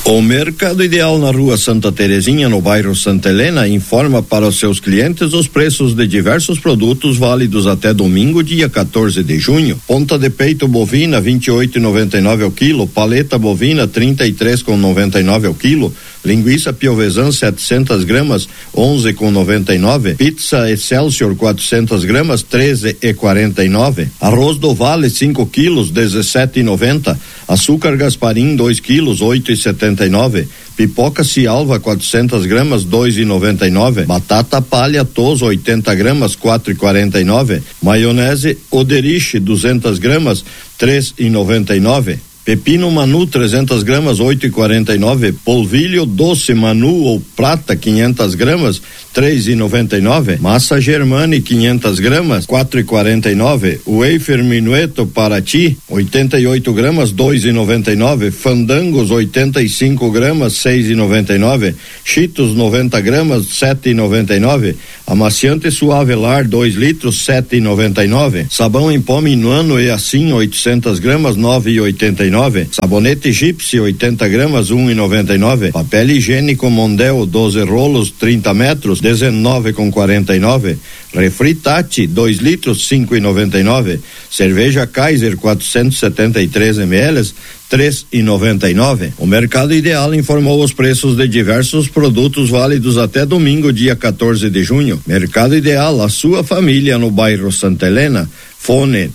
O Mercado Ideal na Rua Santa Terezinha, no bairro Santa Helena, informa para os seus clientes os preços de diversos produtos válidos até domingo, dia 14 de junho. Ponta de peito bovina, 28,99 ao quilo. Paleta bovina, 33,99 ao quilo. Linguiça piovesan, 700 gramas, 11,99. Pizza Excelsior, 400 gramas, 13,49. Arroz do Vale, 5 quilos, 17,90. Açúcar Gasparim, 2 quilos, 8,79. Pipoca Cialva, 400 gramas, 2,99. Batata Palha Toso, 80 gramas, 4,49. Maionese Oderich, 200 gramas, 3,99. Pepino Manu, 300 gramas, 8,49. Polvilho Doce Manu ou Prata, 500 gramas, 3,99. Massa Germani, 500 gramas, 4,49. Wafer Minueto Paraty, 88 gramas, 2,99. Fandangos, 85 gramas, 6,99. Cheetos, 90 gramas, 7,99. Amaciante Suavelar, 2 litros, 7,99. Sabão em pó Minuano e assim, 800 gramas, 9,89. Sabonete Gypsy, 80 gramas, 1,99. Papel higiênico Mondel, 12 rolos, 30 metros, 19,49. Refri Tati, 2 litros, 5,99. Cerveja Kaiser, 473 ml, 3,99. O Mercado Ideal informou os preços de diversos produtos válidos até domingo, dia 14 de junho. Mercado Ideal, a sua família no bairro Santa Helena. Fone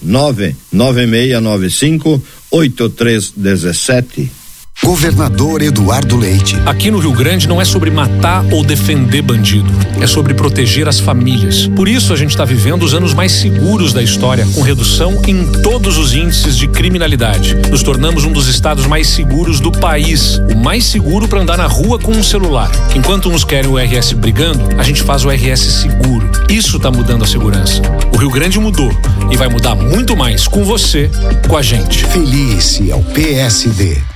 99695-8317. Governador Eduardo Leite. Aqui no Rio Grande não é sobre matar ou defender bandido, é sobre proteger as famílias. Por isso a gente está vivendo os anos mais seguros da história, com redução em todos os índices de criminalidade. Nos tornamos um dos estados mais seguros do país, o mais seguro para andar na rua com um celular. Enquanto uns querem o RS brigando, a gente faz o RS seguro. Isso está mudando a segurança. O Rio Grande mudou e vai mudar muito mais com você, com a gente. Felice ao PSD.